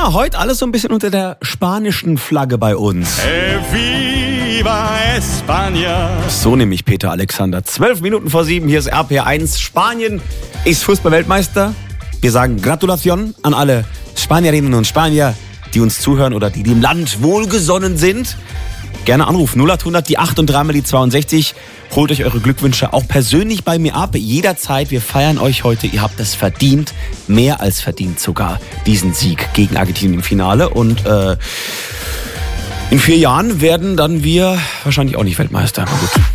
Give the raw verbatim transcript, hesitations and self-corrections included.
Ja, heute alles so ein bisschen unter der spanischen Flagge bei uns. Eh, viva España. So nämlich Peter Alexander. Zwölf Minuten vor sieben, hier ist R P eins. Spanien ist Fußball-Weltmeister. Wir sagen Gratulation an alle Spanierinnen und Spanier, die uns zuhören oder die dem Land wohlgesonnen sind. Gerne anrufen, null acht hundert, die acht und dreimal die zweiundsechzig. Holt euch eure Glückwünsche auch persönlich bei mir ab. Jederzeit, wir feiern euch heute. Ihr habt es verdient, mehr als verdient sogar, diesen Sieg gegen Argentinien im Finale. Und äh, in vier Jahren werden dann wir wahrscheinlich auch nicht Weltmeister. Na gut.